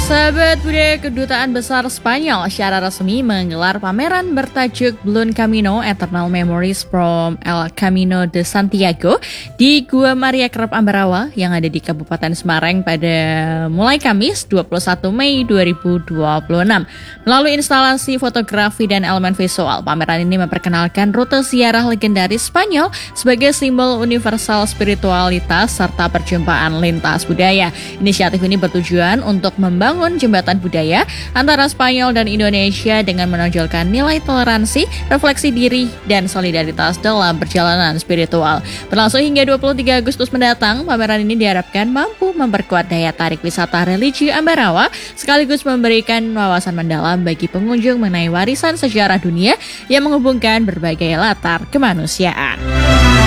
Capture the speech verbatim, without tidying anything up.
Sahabat budaya, Kedutaan Besar Spanyol secara resmi menggelar pameran bertajuk Buen Camino Eternal Memories from El Camino de Santiago di Gua Maria Kerep Ambarawa yang ada di Kabupaten Semarang pada mulai Kamis dua puluh satu Mei dua ribu dua puluh enam. Melalui instalasi fotografi dan elemen visual, pameran ini memperkenalkan rute ziarah legendaris Spanyol sebagai simbol universal spiritualitas serta perjumpaan lintas budaya. Inisiatif ini bertujuan untuk membangun membangun jembatan budaya antara Spanyol dan Indonesia dengan menonjolkan nilai toleransi, refleksi diri, dan solidaritas dalam perjalanan spiritual. Berlangsung hingga dua puluh tiga Agustus mendatang, pameran ini diharapkan mampu memperkuat daya tarik wisata religi Ambarawa, sekaligus memberikan wawasan mendalam bagi pengunjung mengenai warisan sejarah dunia yang menghubungkan berbagai latar kemanusiaan.